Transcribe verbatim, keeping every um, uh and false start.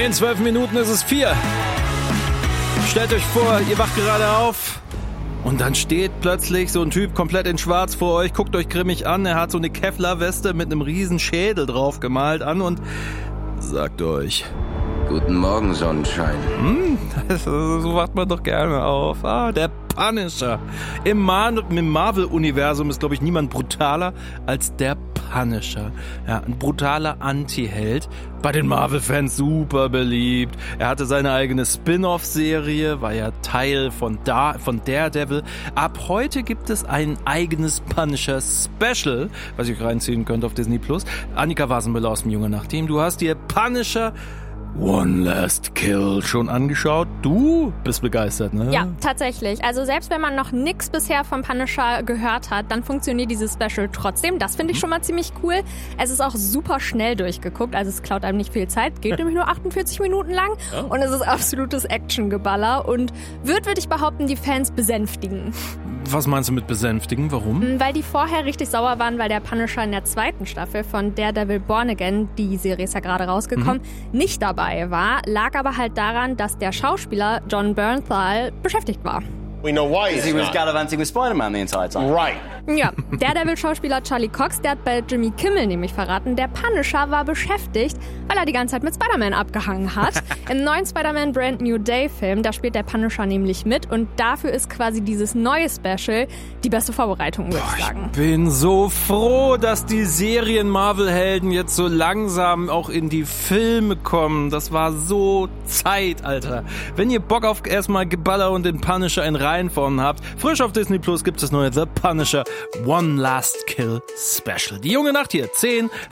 In zwölf Minuten ist es vier. Stellt euch vor, ihr wacht gerade auf und dann steht plötzlich so ein Typ komplett in schwarz vor euch, guckt euch grimmig an, er hat so eine Kevlar-Weste mit einem riesen Schädel drauf gemalt an und sagt euch: Guten Morgen, Sonnenschein. Hm, so wacht man doch gerne auf. Ah, der Punisher. Im, Mar- im Marvel-Universum ist, glaube ich, niemand brutaler als der Punisher. Ja, ein brutaler Anti-Held. Bei den Marvel-Fans super beliebt. Er hatte seine eigene Spin-off-Serie, war ja Teil von, da- von Daredevil. Ab heute gibt es ein eigenes Punisher-Special, was ihr euch reinziehen könnt auf Disney Plus. Annika Wasenmüller aus dem Junge Nachteam. Du hast dir Punisher One Last Kill schon angeschaut? Du bist begeistert, ne? Ja, tatsächlich. Also selbst wenn man noch nix bisher vom Punisher gehört hat, dann funktioniert dieses Special trotzdem. Das finde ich schon mal ziemlich cool. Es ist auch super schnell durchgeguckt, also es klaut einem nicht viel Zeit. Geht nämlich nur achtundvierzig Minuten lang. Oh. Und es ist absolutes Actiongeballer und wird, würde ich behaupten, die Fans besänftigen. Was meinst du mit besänftigen? Warum? Weil die vorher richtig sauer waren, weil der Punisher in der zweiten Staffel von Daredevil Born Again, die Serie ist ja gerade rausgekommen, mhm. nicht dabei war, lag aber halt daran, dass der Schauspieler Jon Bernthal beschäftigt war. We know why Because he was gallivanting with Spider-Man the entire time. Right. Ja, Daredevil-Schauspieler Charlie Cox, der hat bei Jimmy Kimmel nämlich verraten, der Punisher war beschäftigt, weil er die ganze Zeit mit Spider-Man abgehangen hat. Im neuen Spider-Man Brand New Day-Film, da spielt der Punisher nämlich mit und dafür ist quasi dieses neue Special die beste Vorbereitung, würde ich sagen. Ich bin so froh, dass die Serien-Marvel-Helden jetzt so langsam auch in die Filme kommen. Das war so Zeit, Alter. Wenn ihr Bock auf erstmal Geballer und den Punisher in Reihenform habt, frisch auf Disney Plus gibt es das neue The Punisher One Last Kill Special. Die junge Nacht hier, zehn